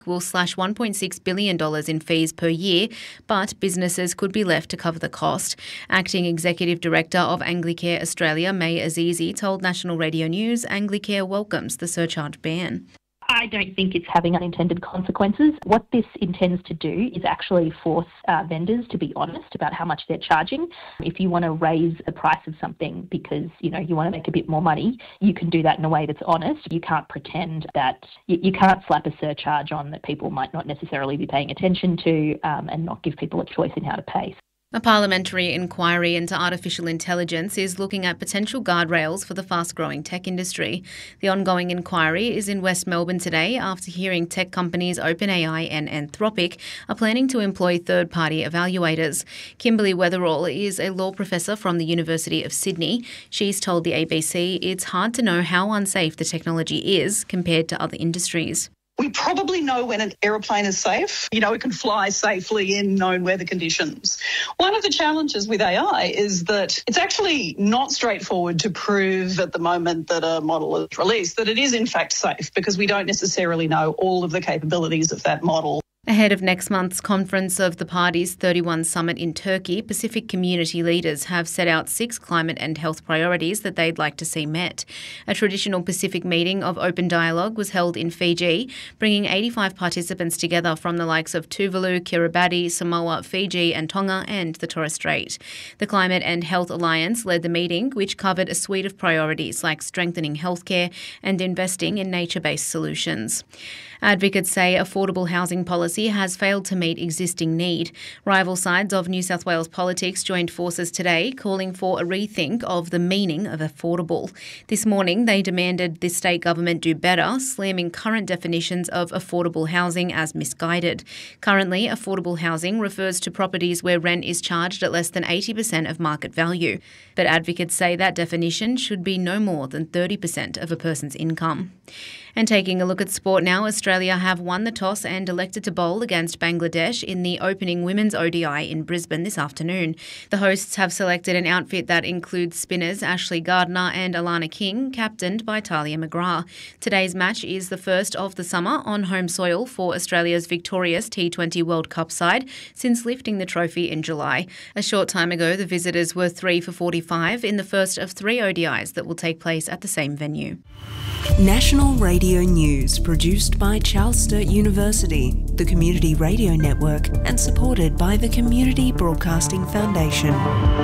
will slash $1.6 billion in fees per year, but businesses could be left to cover the cost. Acting Executive Director of Anglicare Australia, May Azizi, told National Radio News Anglicare welcomes the surcharge ban. I don't think it's having unintended consequences. What this intends to do is actually force vendors to be honest about how much they're charging. If you want to raise the price of something because you want to make a bit more money, you can do that in a way that's honest. You can't pretend that you can't slap a surcharge on that people might not necessarily be paying attention to and not give people a choice in how to pay. A parliamentary inquiry into artificial intelligence is looking at potential guardrails for the fast-growing tech industry. The ongoing inquiry is in West Melbourne today after hearing tech companies OpenAI and Anthropic are planning to employ third-party evaluators. Kimberly Weatherall is a law professor from the University of Sydney. She's told the ABC it's hard to know how unsafe the technology is compared to other industries. We probably know when an aeroplane is safe. It can fly safely in known weather conditions. One of the challenges with AI is that it's actually not straightforward to prove at the moment that a model is released that it is in fact safe because we don't necessarily know all of the capabilities of that model. Ahead of next month's conference of the party's 31 summit in Turkey, Pacific community leaders have set out 6 climate and health priorities that they'd like to see met. A traditional Pacific meeting of open dialogue was held in Fiji, bringing 85 participants together from the likes of Tuvalu, Kiribati, Samoa, Fiji and Tonga and the Torres Strait. The Climate and Health Alliance led the meeting, which covered a suite of priorities like strengthening healthcare and investing in nature-based solutions. Advocates say affordable housing policy has failed to meet existing need. Rival sides of New South Wales politics joined forces today, calling for a rethink of the meaning of affordable. This morning, they demanded the state government do better, slamming current definitions of affordable housing as misguided. Currently, affordable housing refers to properties where rent is charged at less than 80% of market value. But advocates say that definition should be no more than 30% of a person's income. And taking a look at sport now, Australia have won the toss and elected to bowl against Bangladesh in the opening women's ODI in Brisbane this afternoon. The hosts have selected an outfit that includes spinners Ashley Gardner and Alana King, captained by Talia McGrath. Today's match is the first of the summer on home soil for Australia's victorious T20 World Cup side since lifting the trophy in July. A short time ago, the visitors were 3 for 45 in the first of 3 ODIs that will take place at the same venue. National Radio News, produced by Charles Sturt University, the Community Radio Network, and supported by the Community Broadcasting Foundation.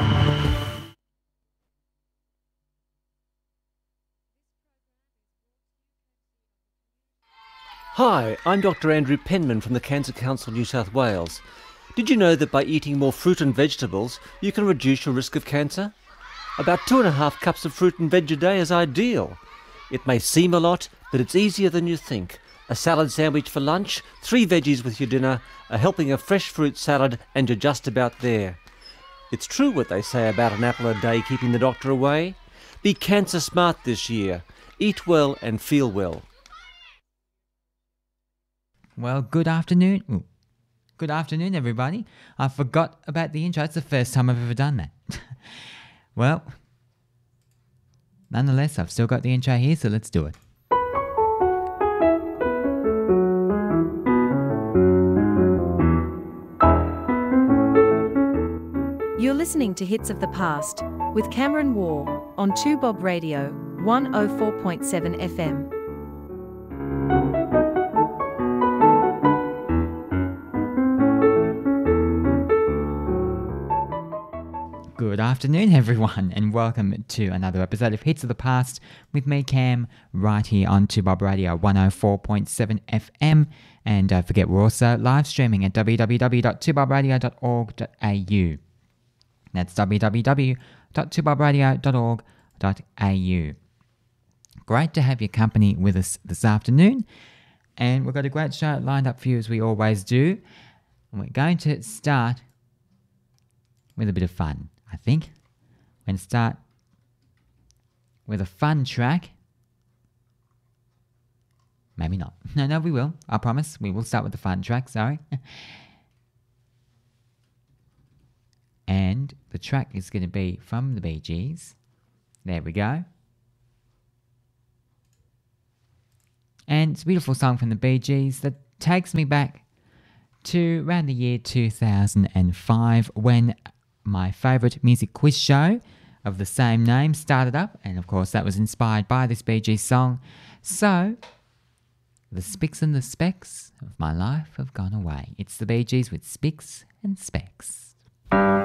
Hi, I'm Dr. Andrew Penman from the Cancer Council New South Wales. Did you know that by eating more fruit and vegetables, you can reduce your risk of cancer? About 2.5 cups of fruit and veg a day is ideal. It may seem a lot, but it's easier than you think. A salad sandwich for lunch, 3 veggies with your dinner, a helping of fresh fruit salad, and you're just about there. It's true what they say about an apple a day keeping the doctor away. Be cancer smart this year. Eat well and feel well. Well, good afternoon. Ooh. Good afternoon, everybody. I forgot about the intro. It's the first time I've ever done that. Well, nonetheless, I've still got the intro here, so let's do it. You're listening to Hits of the Past with Cameron War on 2Bob Radio 104.7 FM. Good afternoon, everyone, and welcome to another episode of Hits of the Past with me, Cam, right here on 2Bob Radio 104.7 FM. And don't forget, we're also live streaming at www.2bobradio.org.au. That's www.2bobradio.org.au. Great to have your company with us this afternoon. And we've got a great show lined up for you, as we always do. And we're going to start with a bit of fun, I think. We're going to start with a fun track. Maybe not. No, we will. I promise. We will start with the fun track, sorry. And the track is going to be from the Bee Gees. There we go. And it's a beautiful song from the Bee Gees that takes me back to around the year 2005 when my favourite music quiz show of the same name started up, and of course that was inspired by this Bee Gees song. So, the Spicks and the Specks of my life have gone away. It's the Bee Gees with Spicks and Specks.